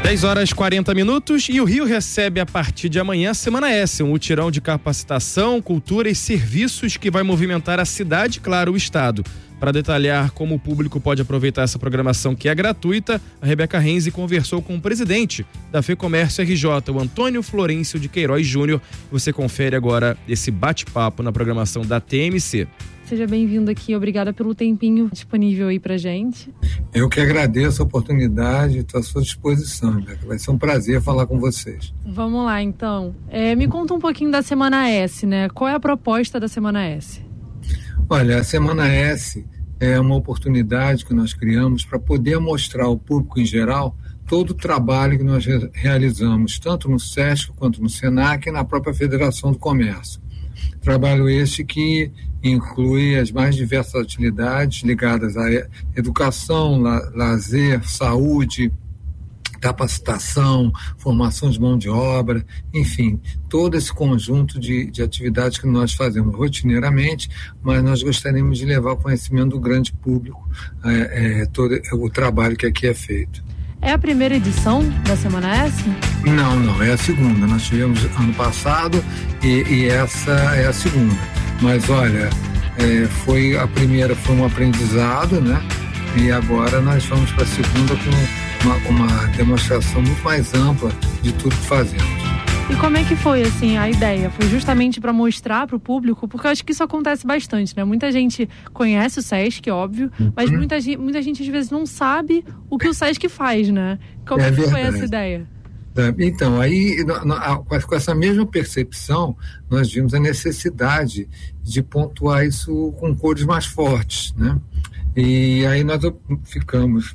10h40 e o Rio recebe a partir de amanhã a Semana S, um mutirão de capacitação, cultura e serviços que vai movimentar a cidade e, claro, o estado. Para detalhar como o público pode aproveitar essa programação que é gratuita, a Rebeca Renzi conversou com o presidente da FEComércio RJ, o Antônio Florencio de Queiroz Júnior. Você confere agora esse bate-papo na programação da TMC. Seja bem-vindo aqui, obrigada pelo tempinho disponível aí pra gente. Eu que agradeço a oportunidade, estou à sua disposição, vai ser um prazer falar com vocês. Vamos lá, então. Me conta um pouquinho da Semana S, né? Qual é a proposta da Semana S? Olha, a Semana S é uma oportunidade que nós criamos para poder mostrar ao público em geral todo o trabalho que nós realizamos, tanto no SESC quanto no SENAC e na própria Federação do Comércio. Trabalho este que inclui as mais diversas atividades ligadas à educação, lazer, saúde, capacitação, formação de mão de obra, enfim, todo esse conjunto de atividades que nós fazemos rotineiramente, mas nós gostaríamos de levar ao conhecimento do grande público todo o trabalho que aqui é feito. É a primeira edição da Semana S? Não, é a segunda. Nós tivemos ano passado e essa é a segunda. Mas olha, a primeira foi um aprendizado, né? E agora nós vamos para a segunda com uma demonstração muito mais ampla de tudo que fazemos. E como é que foi, assim, a ideia? Foi justamente para mostrar para o público? Porque eu acho que isso acontece bastante, né? Muita gente conhece o SESC, óbvio, mas muita gente às vezes não sabe o que o SESC faz, né? Como é que foi essa ideia? Então, aí, com essa mesma percepção, nós vimos a necessidade de pontuar isso com cores mais fortes, né? E aí nós ficamos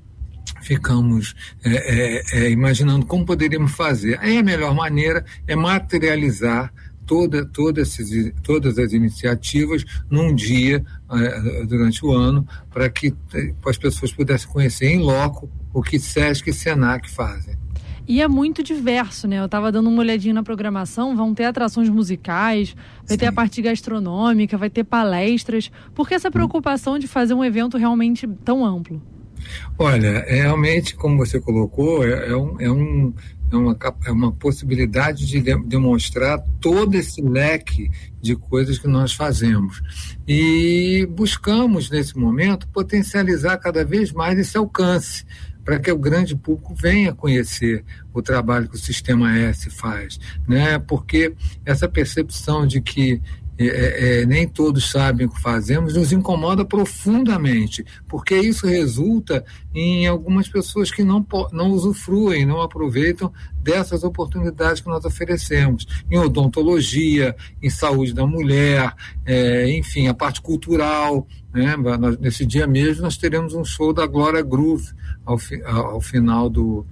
imaginando como poderíamos fazer. Aí a melhor maneira é materializar todas as iniciativas num dia durante o ano, para que as pessoas pudessem conhecer em loco o que SESC e SENAC fazem. E é muito diverso, né? Eu estava dando uma olhadinha na programação, vão ter atrações musicais, vai ter a parte gastronômica, vai ter palestras. Por que essa preocupação de fazer um evento realmente tão amplo? Olha, realmente, como você colocou, é uma possibilidade de demonstrar todo esse leque de coisas que nós fazemos. E buscamos, nesse momento, potencializar cada vez mais esse alcance, para que o grande público venha conhecer o trabalho que o Sistema S faz, né? Porque essa percepção de que nem todos sabem o que fazemos nos incomoda profundamente, porque isso resulta em algumas pessoas que não usufruem, não aproveitam dessas oportunidades que nós oferecemos, em odontologia, em saúde da mulher, enfim, a parte cultural, né? Nesse dia mesmo nós teremos um show da Glória Groove ao final do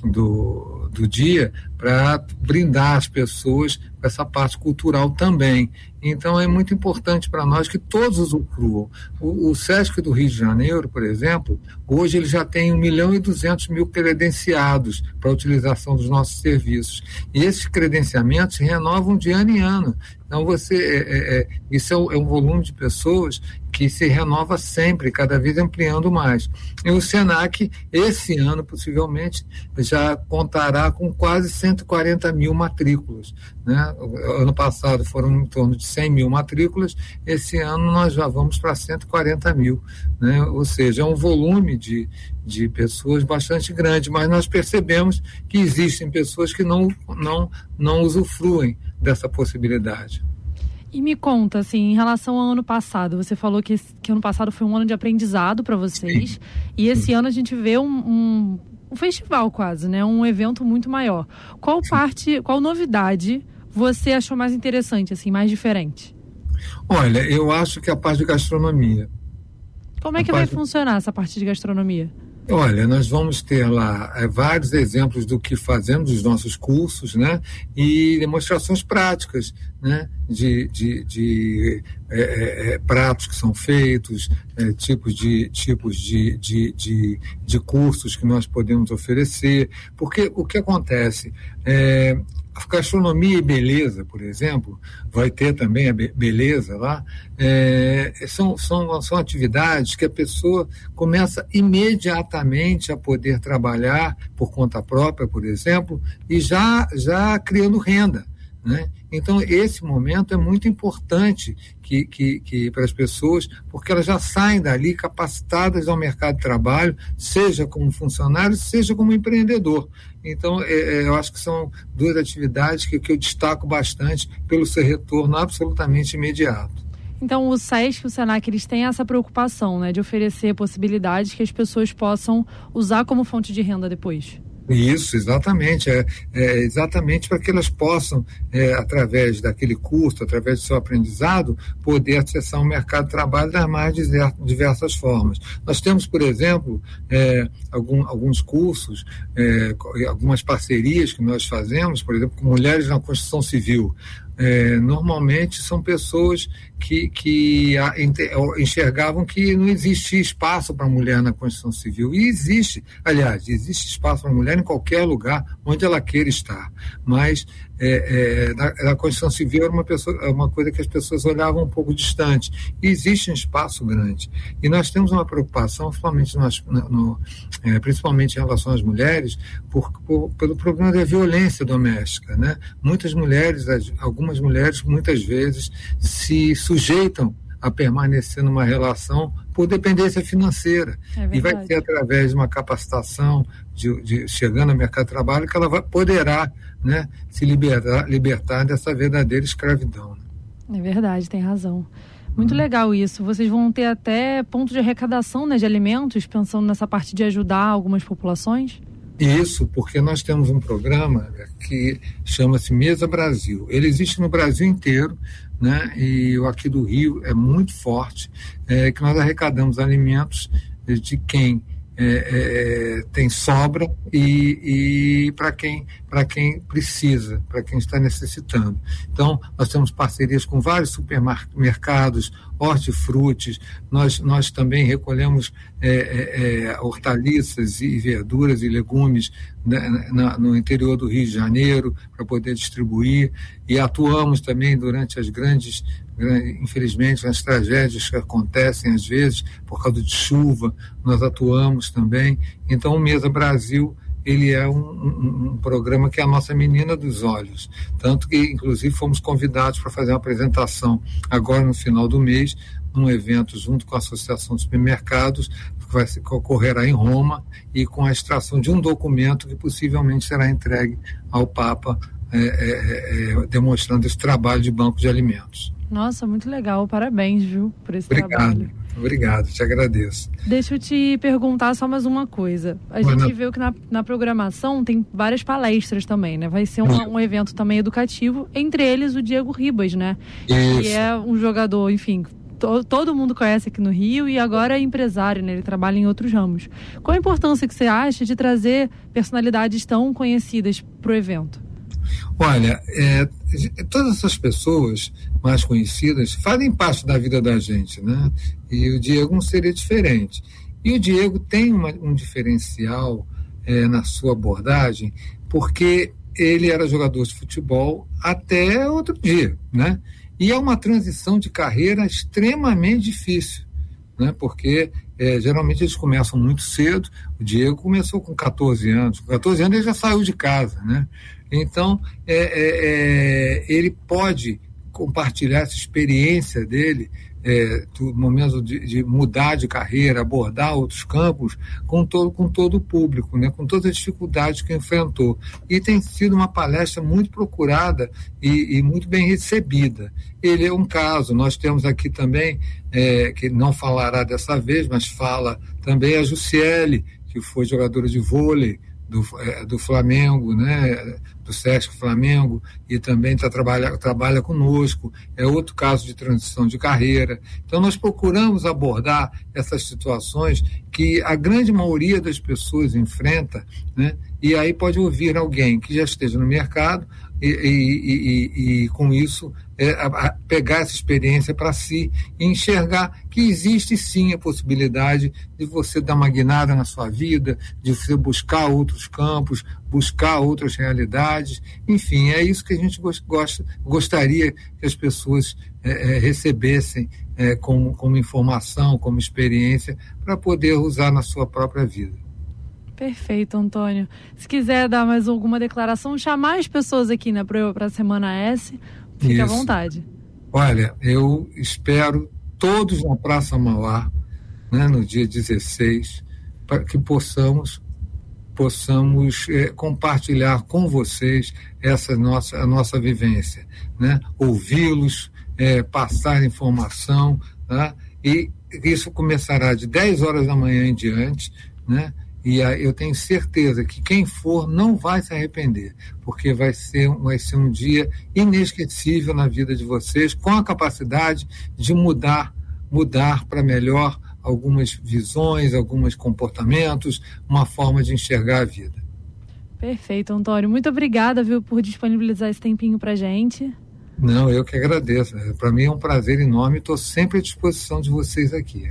dia, para brindar as pessoas com essa parte cultural também. Então é muito importante para nós que todos usufruam. O SESC do Rio de Janeiro, por exemplo, hoje ele já tem 1.200.000 credenciados para a utilização dos nossos serviços. E esses credenciamentos se renovam de ano em ano. Então isso é um volume de pessoas que se renova sempre, cada vez ampliando mais. E o SENAC, esse ano, possivelmente, já contará com quase 140.000 matrículas, né? Ano passado foram em torno de 100.000 matrículas, esse ano nós já vamos para 140.000, né? Ou seja, é um volume de pessoas bastante grande, mas nós percebemos que existem pessoas que não usufruem dessa possibilidade. E me conta, assim, em relação ao ano passado, você falou que ano passado foi um ano de aprendizado para vocês. Sim. E esse ano a gente vê um festival quase, né? Um evento muito maior. Qual novidade você achou mais interessante, assim, mais diferente? Olha, eu acho que a parte de gastronomia. Como é que vai funcionar essa parte de gastronomia? Olha, nós vamos ter lá vários exemplos do que fazemos, dos nossos cursos, né? E demonstrações práticas, né? De pratos que são feitos, tipos de cursos que nós podemos oferecer. Porque o que acontece? gastronomia e beleza, por exemplo, vai ter também a beleza lá, são atividades que a pessoa começa imediatamente a poder trabalhar por conta própria, por exemplo, e já criando renda, né? Então, esse momento é muito importante que para as pessoas, porque elas já saem dali capacitadas ao mercado de trabalho, seja como funcionário, seja como empreendedor. Então, eu acho que são duas atividades que eu destaco bastante pelo seu retorno absolutamente imediato. Então, o SESC e o SENAC, eles têm essa preocupação, né, de oferecer possibilidades que as pessoas possam usar como fonte de renda depois. Isso, exatamente. Exatamente para que elas possam, através daquele curso, através do seu aprendizado, poder acessar o mercado de trabalho das mais diversas formas. Nós temos, por exemplo, alguns cursos, algumas parcerias que nós fazemos, por exemplo, com mulheres na construção civil. Normalmente são pessoas que enxergavam que não existia espaço para a mulher na construção civil. E existe espaço para a mulher em qualquer lugar onde ela queira estar. Mas na construção civil era uma coisa que as pessoas olhavam um pouco distante. E existe um espaço grande. E nós temos uma preocupação, principalmente em relação às mulheres, pelo problema da violência doméstica, né? Algumas mulheres, muitas vezes, se sujeitam a permanecer numa relação por dependência financeira. E vai ser através de uma capacitação, chegando ao mercado de trabalho, que ela poderá, né, se libertar dessa verdadeira escravidão. É verdade, tem razão. Muito legal isso. Vocês vão ter até ponto de arrecadação, né, de alimentos, pensando nessa parte de ajudar algumas populações? Isso, porque nós temos um programa que chama-se Mesa Brasil. Ele existe no Brasil inteiro, né? E o aqui do Rio é muito forte, que nós arrecadamos alimentos de quem tem sobra e para quem precisa, para quem está necessitando. Então, nós temos parcerias com vários supermercados, hortifrutis, nós também recolhemos hortaliças e verduras e legumes, né, no interior do Rio de Janeiro para poder distribuir, e atuamos também durante infelizmente, nas tragédias que acontecem às vezes por causa de chuva, nós atuamos também. Então, o Mesa Brasil, ele é um programa que é a nossa menina dos olhos, tanto que, inclusive, fomos convidados para fazer uma apresentação agora no final do mês, num evento junto com a Associação de Supermercados, que ocorrerá em Roma, e com a extração de um documento que possivelmente será entregue ao Papa, demonstrando esse trabalho de banco de alimentos. Nossa, muito legal. Parabéns, viu, por esse trabalho. Obrigado, te agradeço. Deixa eu te perguntar só mais uma coisa. A gente viu que na programação tem várias palestras também, né? Vai ser um evento também educativo, entre eles o Diego Ribas, né? Isso. Que é um jogador, enfim, todo mundo conhece aqui no Rio e agora é empresário, né? Ele trabalha em outros ramos. Qual a importância que você acha de trazer personalidades tão conhecidas para o evento? Olha, todas essas pessoas mais conhecidas fazem parte da vida da gente, né? E o Diego não seria diferente. E o Diego tem um diferencial na sua abordagem, porque ele era jogador de futebol até outro dia, né? E é uma transição de carreira extremamente difícil, né? Porque geralmente eles começam muito cedo. O Diego começou com 14 anos. Com 14 anos ele já saiu de casa, né? Então, ele pode compartilhar essa experiência dele, do momento de mudar de carreira, abordar outros campos, com todo o público, né, com todas as dificuldades que enfrentou. E tem sido uma palestra muito procurada e muito bem recebida. Ele é um caso. Nós temos aqui também, que não falará dessa vez, mas fala também a Jussiele, que foi jogadora de vôlei do Flamengo, né, do Sesc Flamengo, e também trabalha conosco. É outro caso de transição de carreira. Então, nós procuramos abordar essas situações que a grande maioria das pessoas enfrenta, né, e aí pode ouvir alguém que já esteja no mercado e com isso pegar essa experiência para si e enxergar que existe sim a possibilidade de você dar uma guinada na sua vida, de você buscar outros campos, buscar outras realidades. Enfim, é isso que a gente gostaria que as pessoas recebessem como informação, como experiência, para poder usar na sua própria vida. Perfeito, Antônio. Se quiser dar mais alguma declaração, chamar as pessoas aqui, né, para a Semana S, fique à vontade. Olha, eu espero todos na Praça Mauá, né, no dia 16, para que possamos compartilhar com vocês a nossa vivência, né? Ouvi-los, passar informação, tá? E isso começará de 10 horas da manhã em diante, né? E eu tenho certeza que quem for não vai se arrepender, porque vai ser um dia inesquecível na vida de vocês, com a capacidade de mudar para melhor algumas visões, alguns comportamentos, uma forma de enxergar a vida. Perfeito, Antônio. Muito obrigada, viu, por disponibilizar esse tempinho pra gente. Não, eu que agradeço. Para mim é um prazer enorme e estou sempre à disposição de vocês aqui.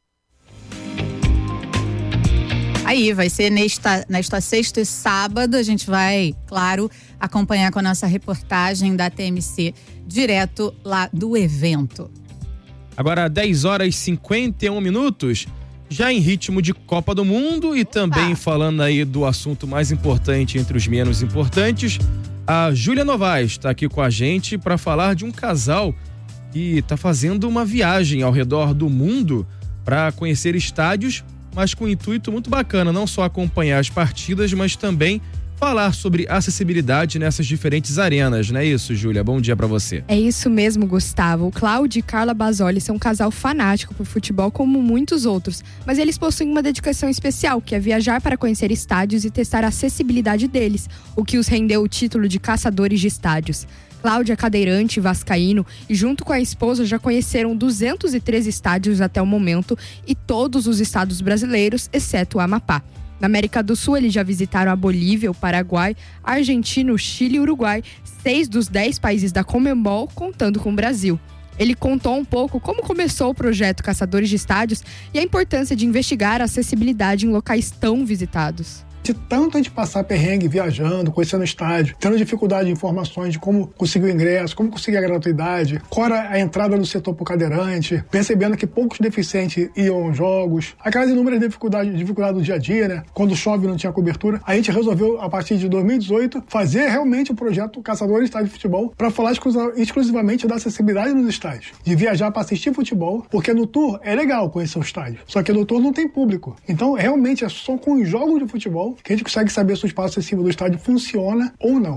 Aí, vai ser nesta sexta e sábado, a gente vai, claro, acompanhar com a nossa reportagem da TMC, direto lá do evento. Agora, 10 horas e 51 minutos, já em ritmo de Copa do Mundo e também falando aí do assunto mais importante entre os menos importantes, a Júlia Novaes está aqui com a gente para falar de um casal que está fazendo uma viagem ao redor do mundo para conhecer estádios, mas com um intuito muito bacana, não só acompanhar as partidas, mas também falar sobre acessibilidade nessas diferentes arenas, não é isso, Júlia? Bom dia pra você. É isso mesmo, Gustavo. O Cláudio e Carla Basoli são um casal fanático por futebol como muitos outros, mas eles possuem uma dedicação especial, que é viajar para conhecer estádios e testar a acessibilidade deles, o que os rendeu o título de caçadores de estádios. Cláudio é cadeirante vascaíno e junto com a esposa já conheceram 213 estádios até o momento e todos os estados brasileiros, exceto o Amapá. Na América do Sul, eles já visitaram a Bolívia, o Paraguai, a Argentina, o Chile e o Uruguai, 6 dos 10 países da Conmebol, contando com o Brasil. Ele contou um pouco como começou o projeto Caçadores de Estádios e a importância de investigar a acessibilidade em locais tão visitados. De tanto a gente passar perrengue viajando, conhecendo o estádio, tendo dificuldade de informações de como conseguir o ingresso, como conseguir a gratuidade, qual era a entrada do setor para o cadeirante, percebendo que poucos deficientes iam aos jogos, aquelas inúmeras dificuldades do dia a dia, né? Quando chove não tinha cobertura, a gente resolveu, a partir de 2018, fazer realmente o projeto Caçadores de Estádio de Futebol para falar exclusivamente da acessibilidade nos estádios, de viajar para assistir futebol, porque no tour é legal conhecer o estádio, só que no tour não tem público. Então, realmente, é só com os jogos de futebol que a gente consegue saber se o espaço acessível do estádio funciona ou não.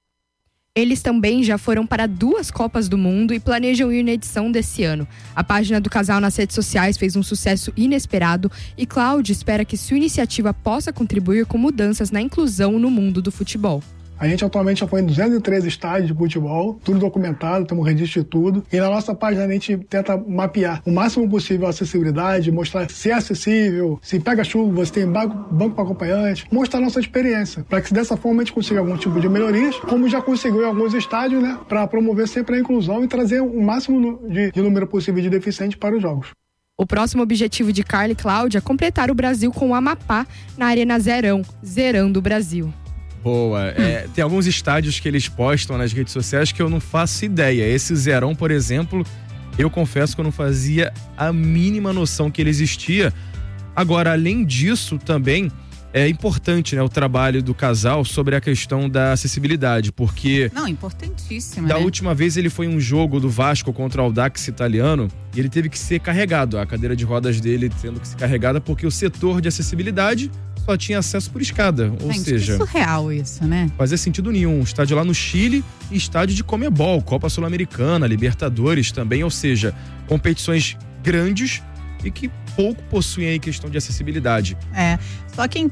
Eles também já foram para 2 Copas do Mundo e planejam ir na edição desse ano. A página do casal nas redes sociais fez um sucesso inesperado e Cláudio espera que sua iniciativa possa contribuir com mudanças na inclusão no mundo do futebol. A gente atualmente já foi em 213 estádios de futebol, tudo documentado, temos registro de tudo. E na nossa página a gente tenta mapear o máximo possível a acessibilidade, mostrar se é acessível, se pega chuva, se tem banco para acompanhante, mostrar a nossa experiência, para que dessa forma a gente consiga algum tipo de melhorias, como já conseguiu em alguns estádios, né, para promover sempre a inclusão e trazer o máximo de número possível de deficientes para os jogos. O próximo objetivo de Carla e Cláudia é completar o Brasil com o Amapá na Arena Zerão, zerando o Brasil. Boa. Tem alguns estádios que eles postam nas redes sociais que eu não faço ideia. Esse Zerão, por exemplo, eu confesso que eu não fazia a mínima noção que ele existia. Agora, além disso, também é importante, né, o trabalho do casal sobre a questão da acessibilidade, porque... Não, importantíssimo, Da né? última vez ele foi em um jogo do Vasco contra o Audax Italiano e ele teve que ser carregado, a cadeira de rodas dele tendo que ser carregada porque o setor de acessibilidade só tinha acesso por escada, ou Gente, seja... que surreal isso, né? Fazia sentido nenhum. Estádio lá no Chile e estádio de Conmebol, Copa Sul-Americana, Libertadores também, ou seja, competições grandes e que pouco possuem aí questão de acessibilidade. Só quem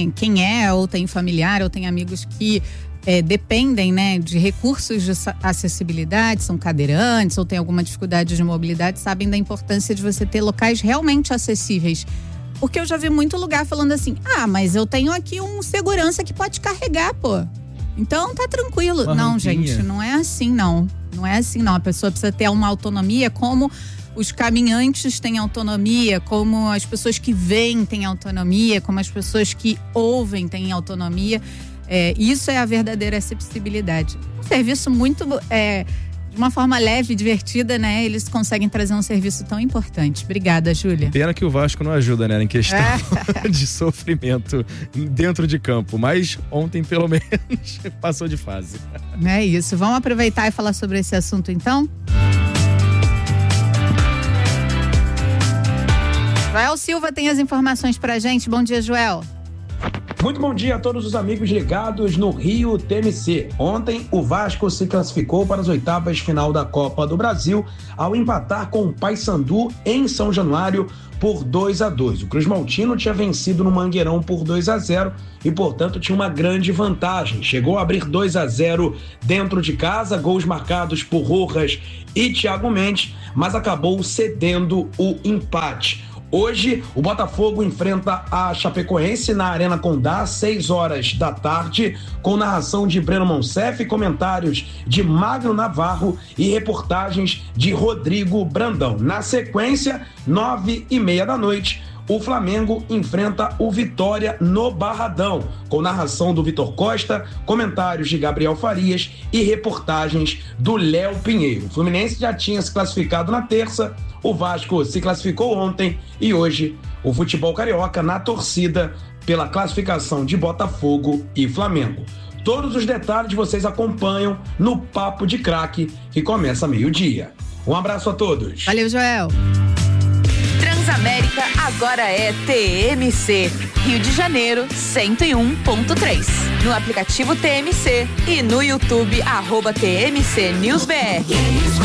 é ou tem familiar ou tem amigos que dependem, né, de recursos de acessibilidade, são cadeirantes ou tem alguma dificuldade de mobilidade, sabem da importância de você ter locais realmente acessíveis. Porque eu já vi muito lugar falando assim, mas eu tenho aqui um segurança que pode carregar, pô. Então tá tranquilo. Não, gente, não é assim não. Não é assim não. A pessoa precisa ter uma autonomia como os caminhantes têm autonomia, como as pessoas que veem têm autonomia, como as pessoas que ouvem têm autonomia. Isso é a verdadeira acessibilidade. Um serviço muito... de uma forma leve e divertida, né? Eles conseguem trazer um serviço tão importante. Obrigada, Júlia. Pena que o Vasco não ajuda, né? Em questão de sofrimento dentro de campo. Mas ontem, pelo menos, passou de fase. É isso. Vamos aproveitar e falar sobre esse assunto, então? Joel Silva tem as informações pra gente. Bom dia, Joel. Muito bom dia a todos os amigos ligados no Rio TMC. Ontem, o Vasco se classificou para as oitavas de final da Copa do Brasil ao empatar com o Paysandu em São Januário por 2-2. O Cruz Maltino tinha vencido no Mangueirão por 2-0 e, portanto, tinha uma grande vantagem. Chegou a abrir 2-0 dentro de casa, gols marcados por Rojas e Thiago Mendes, mas acabou cedendo o empate. Hoje, o Botafogo enfrenta a Chapecoense na Arena Condá, às 6h, com narração de Breno Monsef, comentários de Magno Navarro e reportagens de Rodrigo Brandão. Na sequência, 9h30, o Flamengo enfrenta o Vitória no Barradão, com narração do Vitor Costa, comentários de Gabriel Farias e reportagens do Léo Pinheiro. O Fluminense já tinha se classificado na terça, o Vasco se classificou ontem e hoje o futebol carioca na torcida pela classificação de Botafogo e Flamengo. Todos os detalhes vocês acompanham no Papo de Craque, que começa meio-dia. Um abraço a todos. Valeu, Joel. Transamérica agora é TMC, Rio de Janeiro 101.3. No aplicativo TMC e no YouTube @TMC News BR.